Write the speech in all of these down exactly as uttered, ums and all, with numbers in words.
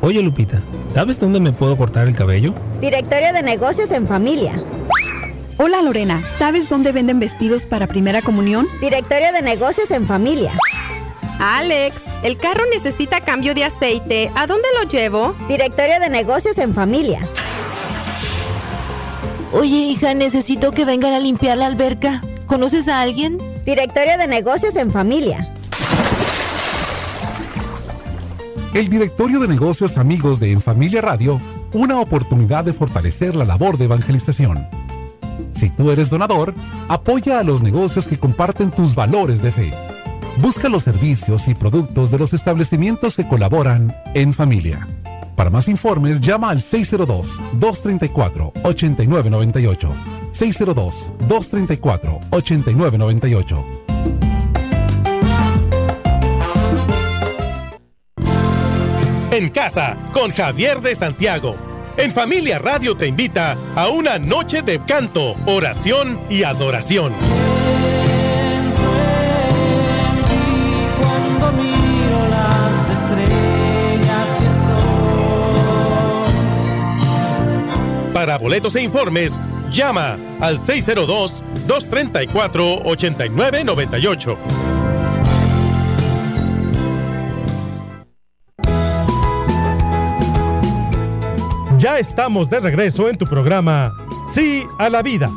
Oye, Lupita, ¿sabes dónde me puedo cortar el cabello? Directorio de Negocios en Familia. Hola, Lorena, ¿sabes dónde venden vestidos para primera comunión? Directorio de Negocios en Familia. Alex, el carro necesita cambio de aceite. ¿A dónde lo llevo? Directorio de Negocios en Familia. Oye, hija, necesito que vengan a limpiar la alberca. ¿Conoces a alguien? Directorio de Negocios en Familia. El Directorio de Negocios Amigos de En Familia Radio, una oportunidad de fortalecer la labor de evangelización. Si tú eres donador, apoya a los negocios que comparten tus valores de fe. Busca los servicios y productos de los establecimientos que colaboran en familia. Para más informes, llama al seis cero dos, dos tres cuatro, ocho nueve nueve ocho. seis cero dos, dos tres cuatro, ocho nueve nueve ocho. En casa, con Javier de Santiago. En Familia Radio te invita a una noche de canto, oración y adoración. Cuando miro las estrellas y el sol. Para boletos e informes, llama al seis cero dos, dos tres cuatro, ocho nueve nueve ocho. Ya estamos de regreso en tu programa Sí a la Vida.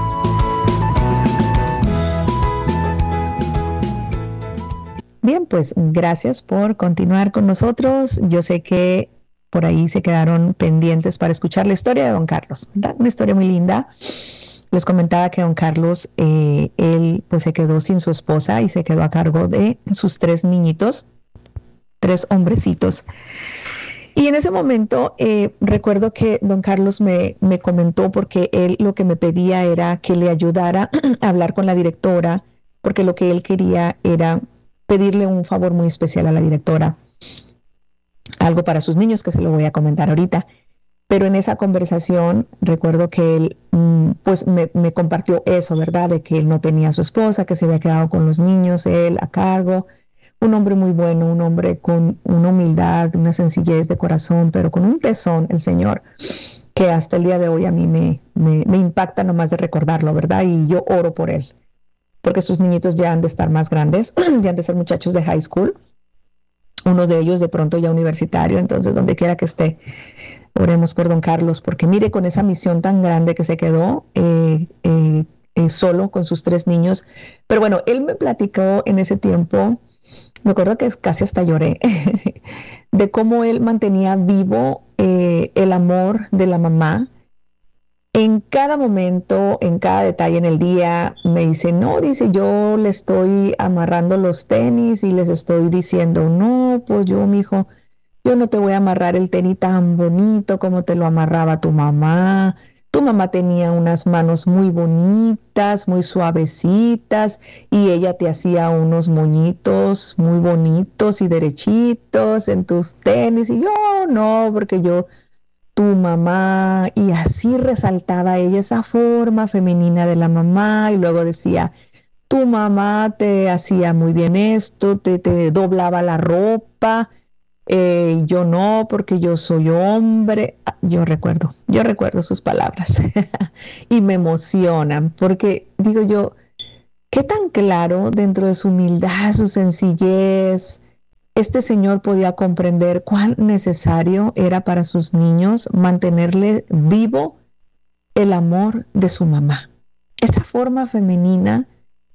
Bien, pues gracias por continuar con nosotros. Yo sé que por ahí se quedaron pendientes para escuchar la historia de don Carlos, ¿verdad? Una historia muy linda. Les comentaba que don Carlos, eh, él pues se quedó sin su esposa y se quedó a cargo de sus tres niñitos, tres hombrecitos. Y en ese momento eh, recuerdo que don Carlos me, me comentó, porque él lo que me pedía era que le ayudara a hablar con la directora, porque lo que él quería era pedirle un favor muy especial a la directora, algo para sus niños que se lo voy a comentar ahorita. Pero en esa conversación recuerdo que él pues me, me compartió eso, ¿verdad? De que él no tenía a su esposa, que se había quedado con los niños, él a cargo. Un hombre muy bueno, un hombre con una humildad, una sencillez de corazón, pero con un tesón, el Señor, que hasta el día de hoy a mí me, me, me impacta nomás de recordarlo, ¿verdad? Y yo oro por él, porque sus niñitos ya han de estar más grandes, ya han de ser muchachos de high school, uno de ellos de pronto ya universitario. Entonces donde quiera que esté, oremos por don Carlos, porque mire, con esa misión tan grande que se quedó eh, eh, eh, solo con sus tres niños. Pero bueno, él me platicó en ese tiempo, me acuerdo que casi hasta lloré, de cómo él mantenía vivo eh, el amor de la mamá. En cada momento, en cada detalle en el día, me dice, no, dice, yo le estoy amarrando los tenis y les estoy diciendo, no, pues yo, mijo, yo no te voy a amarrar el tenis tan bonito como te lo amarraba tu mamá. Tu mamá tenía unas manos muy bonitas, muy suavecitas, y ella te hacía unos moñitos muy bonitos y derechitos en tus tenis. Y yo, no, porque yo... tu mamá, y así resaltaba ella esa forma femenina de la mamá, y luego decía, tu mamá te hacía muy bien esto, te, te doblaba la ropa, eh, yo no, porque yo soy hombre. Yo recuerdo, yo recuerdo sus palabras y me emocionan, porque digo yo, qué tan claro dentro de su humildad, su sencillez, este señor podía comprender cuán necesario era para sus niños mantenerle vivo el amor de su mamá. Esa forma femenina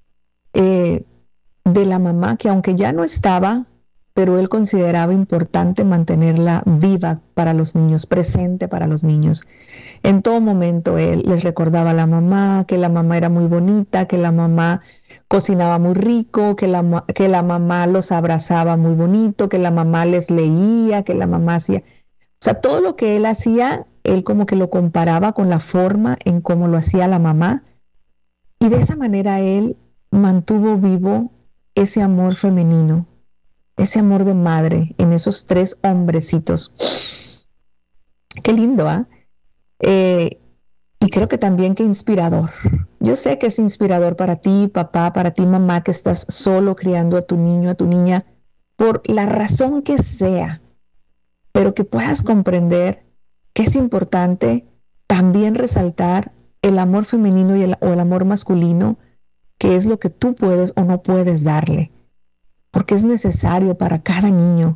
eh, de la mamá, que aunque ya no estaba, pero él consideraba importante mantenerla viva para los niños, presente para los niños. En todo momento él les recordaba a la mamá que la mamá era muy bonita, que la mamá cocinaba muy rico, que la, que la mamá los abrazaba muy bonito, que la mamá les leía, que la mamá hacía... O sea, todo lo que él hacía, él como que lo comparaba con la forma en cómo lo hacía la mamá. Y de esa manera él mantuvo vivo ese amor femenino, ese amor de madre en esos tres hombrecitos. Qué lindo, ¿ah? ¿eh? Y creo que también qué inspirador. Yo sé que es inspirador para ti, papá, para ti, mamá, que estás solo criando a tu niño, a tu niña, por la razón que sea. pero que puedas comprender que es importante también resaltar el amor femenino y el, o el amor masculino, que es lo que tú puedes o no puedes darle, porque es necesario para cada niño.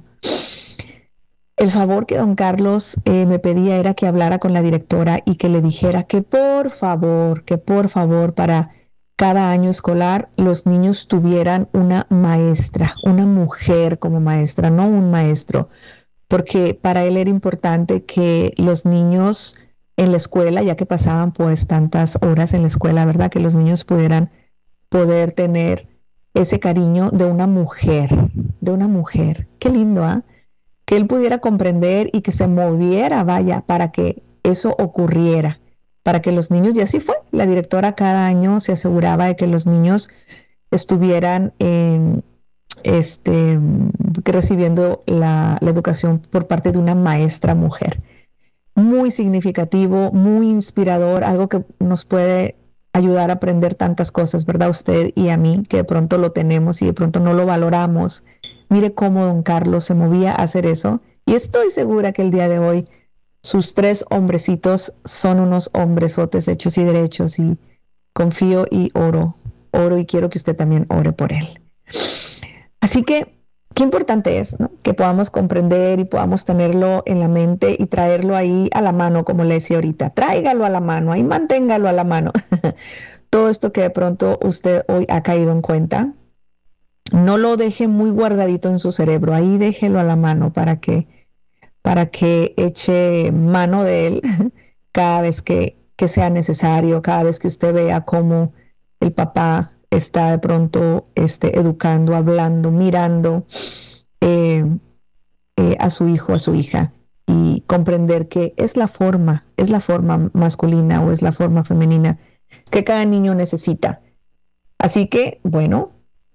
El favor que don Carlos eh, me pedía era que hablara con la directora y que le dijera que por favor, que por favor para cada año escolar los niños tuvieran una maestra, una mujer como maestra, no un maestro, porque para él era importante que los niños en la escuela, ya que pasaban pues tantas horas en la escuela, ¿verdad? Que los niños pudieran poder tener ese cariño de una mujer, de una mujer. Qué lindo, ¿ah? ¿eh? Que él pudiera comprender y que se moviera, vaya, para que eso ocurriera, para que los niños, y así fue, la directora cada año se aseguraba de que los niños estuvieran eh, este, recibiendo la, la educación por parte de una maestra mujer. Muy significativo, muy inspirador, algo que nos puede ayudar a aprender tantas cosas, ¿verdad? Usted y a mí, que de pronto lo tenemos y de pronto no lo valoramos. Mire cómo don Carlos se movía a hacer eso, y estoy segura que el día de hoy sus tres hombrecitos son unos hombresotes hechos y derechos, y confío y oro, oro y quiero que usted también ore por él. Así que, qué importante es, ¿no? Que podamos comprender y podamos tenerlo en la mente y traerlo ahí a la mano, como le decía ahorita. Tráigalo a la mano, ahí manténgalo a la mano. Todo esto que de pronto usted hoy ha caído en cuenta, no lo deje muy guardadito en su cerebro, ahí déjelo a la mano para que, para que eche mano de él cada vez que, que sea necesario, cada vez que usted vea cómo el papá está de pronto este, educando, hablando, mirando eh, eh, a su hijo, a su hija, y comprender que es la forma, es la forma masculina o es la forma femenina que cada niño necesita. Así que, bueno,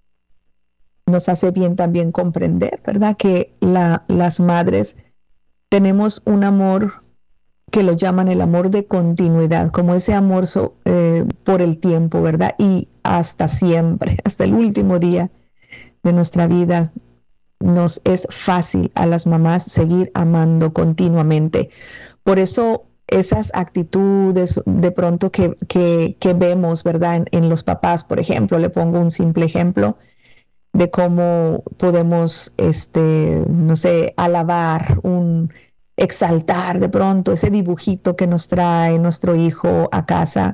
nos hace bien también comprender, ¿verdad? Que la, las madres tenemos un amor que lo llaman el amor de continuidad, como ese amor so, eh, por el tiempo, ¿verdad? Y hasta siempre, hasta el último día de nuestra vida, nos es fácil a las mamás seguir amando continuamente. Por eso esas actitudes de pronto que, que, que vemos, ¿verdad? En, en los papás, por ejemplo, le pongo un simple ejemplo de cómo podemos, este, no sé, alabar, un, exaltar de pronto ese dibujito que nos trae nuestro hijo a casa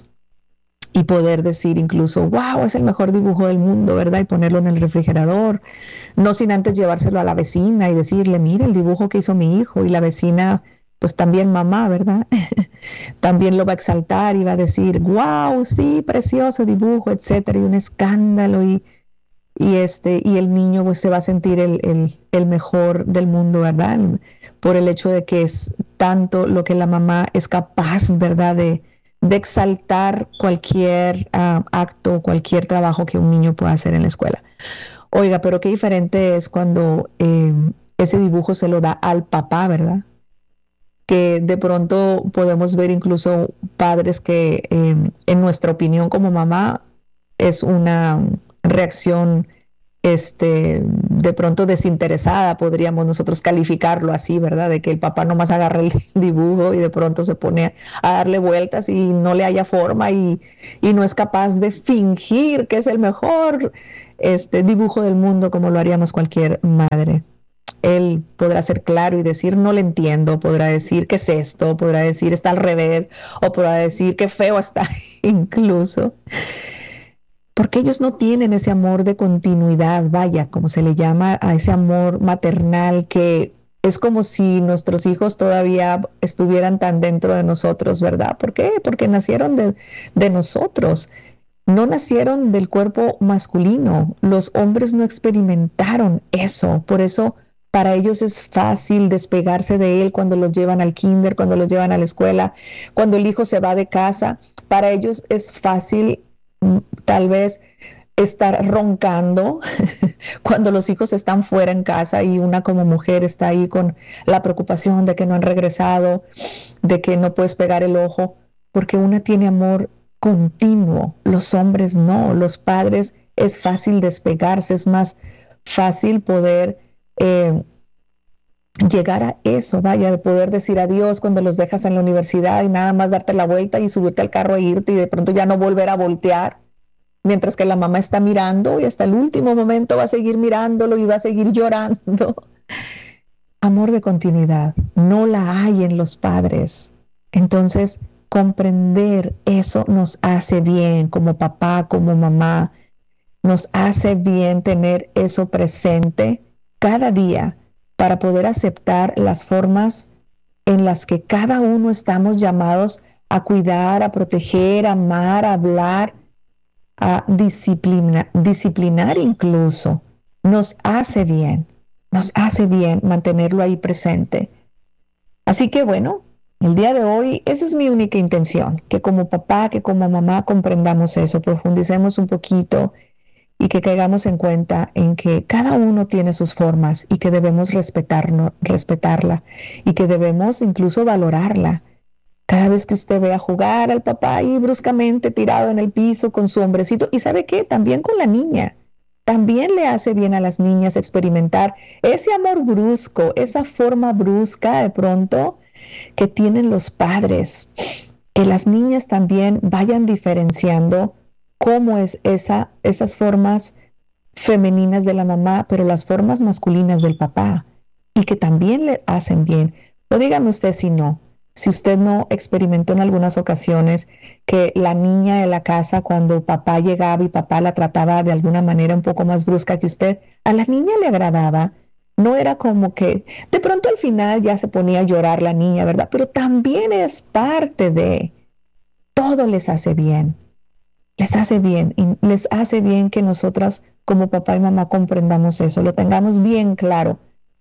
y poder decir incluso, wow, es el mejor dibujo del mundo, ¿verdad? Y ponerlo en el refrigerador, no sin antes llevárselo a la vecina y decirle, mira el dibujo que hizo mi hijo, y la vecina, pues también mamá, ¿verdad? También lo va a exaltar y va a decir, wow, sí, precioso dibujo, etcétera, y un escándalo, y Y, este, y el niño pues se va a sentir el, el, el mejor del mundo, ¿verdad? Por el hecho de que es tanto lo que la mamá es capaz, ¿verdad? De, de exaltar cualquier uh, acto, cualquier trabajo que un niño pueda hacer en la escuela. Oiga, pero qué diferente es cuando eh, ese dibujo se lo da al papá, ¿verdad? Que de pronto podemos ver incluso padres que eh, en nuestra opinión como mamá es una reacción este, de pronto desinteresada, podríamos nosotros calificarlo así, ¿verdad? De que el papá nomás agarra el dibujo y de pronto se pone a darle vueltas y no le haya forma y, y no es capaz de fingir que es el mejor este, dibujo del mundo como lo haríamos cualquier madre. Él podrá ser claro y decir, no le entiendo, podrá decir, ¿qué es esto? Podrá decir, está al revés, o podrá decir, qué feo está incluso. Porque ellos no tienen ese amor de continuidad, vaya, como se le llama a ese amor maternal, que es como si nuestros hijos todavía estuvieran tan dentro de nosotros, ¿verdad? ¿Por qué? Porque nacieron de, de nosotros, no nacieron del cuerpo masculino. Los hombres no experimentaron eso, por eso para ellos es fácil despegarse de él cuando los llevan al kinder, cuando los llevan a la escuela, cuando el hijo se va de casa. Para ellos es fácil tal vez estar roncando cuando los hijos están fuera en casa y una como mujer está ahí con la preocupación de que no han regresado, de que no puedes pegar el ojo, porque una tiene amor continuo. Los hombres no, los padres es fácil despegarse, es más fácil poder eh, llegar a eso, vaya, de poder decir adiós cuando los dejas en la universidad y nada más darte la vuelta y subirte al carro e irte y de pronto ya no volver a voltear, mientras que la mamá está mirando y hasta el último momento va a seguir mirándolo y va a seguir llorando. Amor de continuidad, no la hay en los padres. Entonces, comprender eso nos hace bien como papá, como mamá. Nos hace bien tener eso presente cada día para poder aceptar las formas en las que cada uno estamos llamados a cuidar, a proteger, a amar, a hablar, a disciplina, disciplinar incluso. Nos hace bien, nos hace bien mantenerlo ahí presente. Así que bueno, el día de hoy, esa es mi única intención, que como papá, que como mamá comprendamos eso, profundicemos un poquito y que caigamos en cuenta en que cada uno tiene sus formas y que debemos respetarnos, respetarla y que debemos incluso valorarla. Cada vez que usted vea jugar al papá ahí bruscamente tirado en el piso con su hombrecito, y ¿sabe qué? También con la niña. También le hace bien a las niñas experimentar ese amor brusco, esa forma brusca de pronto que tienen los padres. Que las niñas también vayan diferenciando cómo es esa, esas formas femeninas de la mamá, pero las formas masculinas del papá, y que también le hacen bien. O dígame usted si no, si usted no experimentó en algunas ocasiones que la niña de la casa, cuando papá llegaba y papá la trataba de alguna manera un poco más brusca que usted, a la niña le agradaba. No era como que de pronto al final ya se ponía a llorar la niña, ¿verdad? Pero también es parte de, todo les hace bien. Les hace bien y les hace bien que nosotras como papá y mamá comprendamos eso, lo tengamos bien claro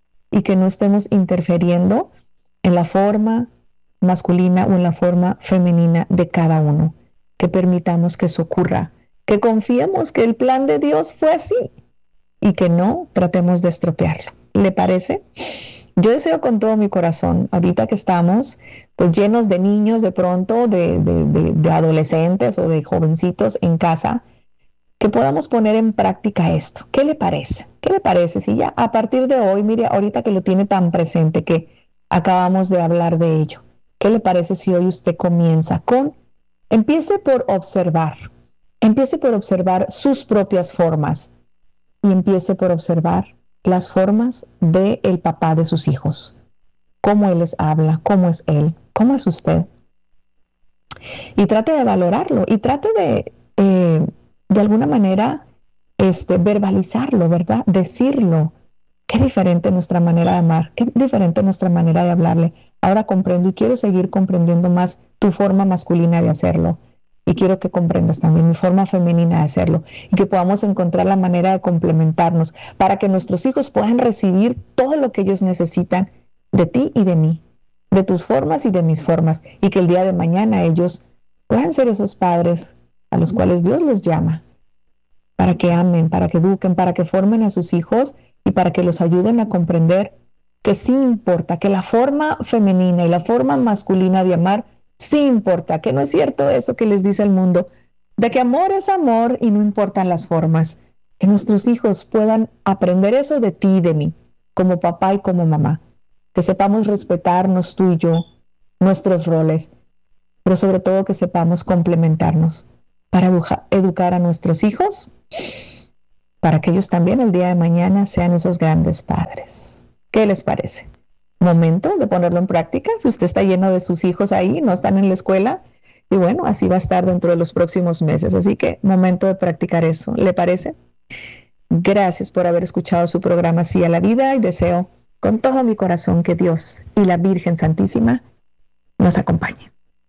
y que no estemos interfiriendo en la forma masculina o en la forma femenina de cada uno, que permitamos que eso ocurra, que confiemos que el plan de Dios fue así y que no tratemos de estropearlo. ¿Le parece? Yo deseo con todo mi corazón, ahorita que estamos pues llenos de niños de pronto, de, de, de, de adolescentes o de jovencitos en casa, que podamos poner en práctica esto. ¿Qué le parece? ¿Qué le parece si ya a partir de hoy, mire, ahorita que lo tiene tan presente que acabamos de hablar de ello, ¿qué le parece si hoy usted comienza con, empiece por observar, empiece por observar sus propias formas y empiece por observar las formas del papá de sus hijos? Cómo él les habla, cómo es él, cómo es usted. Y trate de valorarlo y trate de, eh, de alguna manera, este, verbalizarlo, ¿verdad? Decirlo. Qué diferente nuestra manera de amar, qué diferente nuestra manera de hablarle. Ahora comprendo y quiero seguir comprendiendo más tu forma masculina de hacerlo. Y quiero que comprendas también mi forma femenina de hacerlo y que podamos encontrar la manera de complementarnos para que nuestros hijos puedan recibir todo lo que ellos necesitan de ti y de mí, de tus formas y de mis formas, y que el día de mañana ellos puedan ser esos padres a los cuales Dios los llama, para que amen, para que eduquen, para que formen a sus hijos y para que los ayuden a comprender que sí importa, que la forma femenina y la forma masculina de amar sí importa, que no es cierto eso que les dice el mundo, de que amor es amor y no importan las formas. Que nuestros hijos puedan aprender eso de ti y de mí, como papá y como mamá. Que sepamos respetarnos tú y yo, nuestros roles, pero sobre todo que sepamos complementarnos para edu- educar a nuestros hijos, para que ellos también el día de mañana sean esos grandes padres. ¿Qué les parece? Momento de ponerlo en práctica. Si usted está lleno de sus hijos ahí, no están en la escuela, y bueno, así va a estar dentro de los próximos meses. Así que momento de practicar eso. ¿Le parece? Gracias por haber escuchado su programa Sí a la Vida y deseo con todo mi corazón que Dios y la Virgen Santísima nos acompañen.